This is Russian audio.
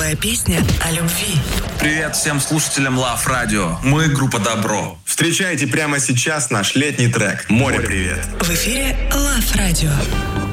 Новая песня о любви. Привет всем слушателям Love Radio. Мы группа Добро. Встречайте прямо сейчас наш летний трек «Море, привет». В эфире Love Radio.